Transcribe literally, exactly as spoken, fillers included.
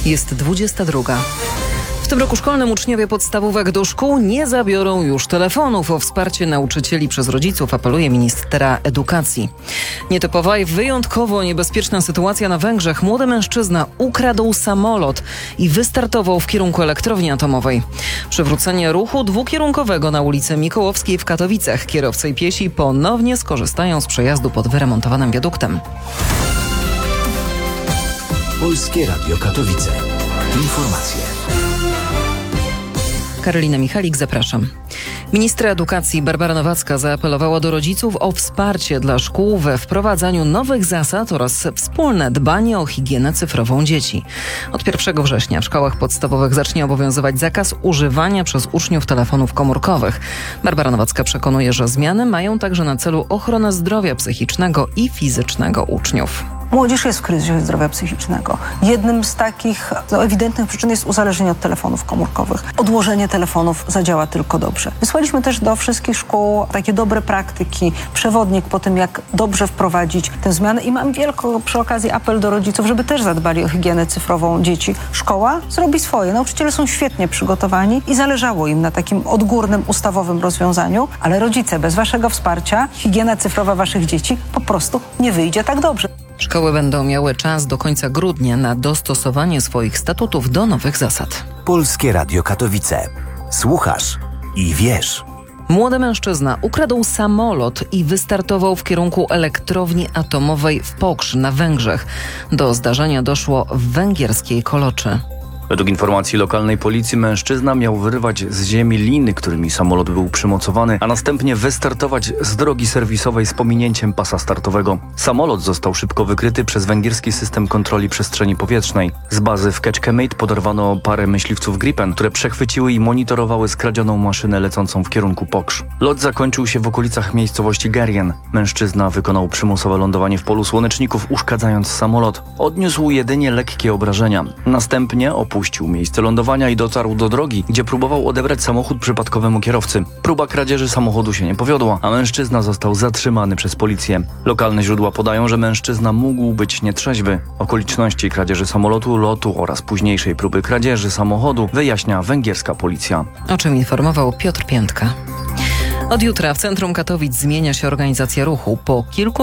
Jest dwudziesta druga. W tym roku szkolnym uczniowie podstawówek do szkół nie zabiorą już telefonów. O wsparcie nauczycieli przez rodziców apeluje ministra edukacji. Nietypowa i wyjątkowo niebezpieczna sytuacja na Węgrzech. Młody mężczyzna ukradł samolot i wystartował w kierunku elektrowni atomowej. Przywrócenie ruchu dwukierunkowego na ulicy Mikołowskiej w Katowicach. Kierowcy i piesi ponownie skorzystają z przejazdu pod wyremontowanym wiaduktem. Polskie Radio Katowice. Informacje. Karolina Michalik, zapraszam. Ministra edukacji Barbara Nowacka zaapelowała do rodziców o wsparcie dla szkół we wprowadzaniu nowych zasad oraz wspólne dbanie o higienę cyfrową dzieci. Od pierwszego września w szkołach podstawowych zacznie obowiązywać zakaz używania przez uczniów telefonów komórkowych. Barbara Nowacka przekonuje, że zmiany mają także na celu ochronę zdrowia psychicznego i fizycznego uczniów. Młodzież jest w kryzysie zdrowia psychicznego. Jednym z takich no, ewidentnych przyczyn jest uzależnienie od telefonów komórkowych. Odłożenie telefonów zadziała tylko dobrze. Wysłaliśmy też do wszystkich szkół takie dobre praktyki, przewodnik po tym, jak dobrze wprowadzić tę zmianę i mam wielki przy okazji apel do rodziców, żeby też zadbali o higienę cyfrową dzieci. Szkoła zrobi swoje. Nauczyciele są świetnie przygotowani i zależało im na takim odgórnym, ustawowym rozwiązaniu, ale rodzice, bez waszego wsparcia higiena cyfrowa waszych dzieci po prostu nie wyjdzie tak dobrze. Szkoły będą miały czas do końca grudnia na dostosowanie swoich statutów do nowych zasad. Polskie Radio Katowice. Słuchasz i wiesz. Młody mężczyzna ukradł samolot i wystartował w kierunku elektrowni atomowej w Pokrzz na Węgrzech. Do zdarzenia doszło w węgierskiej Koloczy. Według informacji lokalnej policji mężczyzna miał wyrywać z ziemi liny, którymi samolot był przymocowany, a następnie wystartować z drogi serwisowej z pominięciem pasa startowego. Samolot został szybko wykryty przez węgierski system kontroli przestrzeni powietrznej. Z bazy w Kecskemét poderwano parę myśliwców Gripen, które przechwyciły i monitorowały skradzioną maszynę lecącą w kierunku Pokrzz. Lot zakończył się w okolicach miejscowości Gerjen. Mężczyzna wykonał przymusowe lądowanie w polu słoneczników, uszkadzając samolot. Odniósł jedynie lekkie obrażenia. Następnie opuścił Opuścił miejsce lądowania i dotarł do drogi, gdzie próbował odebrać samochód przypadkowemu kierowcy. Próba kradzieży samochodu się nie powiodła, a mężczyzna został zatrzymany przez policję. Lokalne źródła podają, że mężczyzna mógł być nietrzeźwy. Okoliczności kradzieży samolotu, lotu oraz późniejszej próby kradzieży samochodu wyjaśnia węgierska policja. O czym informował Piotr Piętka. Od jutra w centrum Katowic zmienia się organizacja ruchu. Po kilku